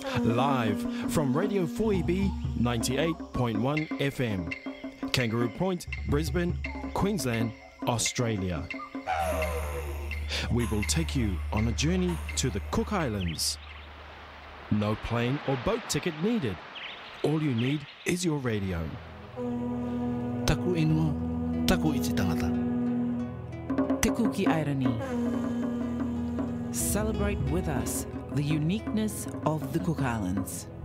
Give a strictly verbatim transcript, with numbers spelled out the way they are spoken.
live from Radio four E B ninety-eight point one F M, Kangaroo Point, Brisbane, Queensland, Australia. We will take you on a journey to the Cook Islands. No plane or boat ticket needed. All you need is your radio. Taku inua, taku iti tangata. Te Kuki Airani. Celebrate with us the uniqueness of the Cook Islands.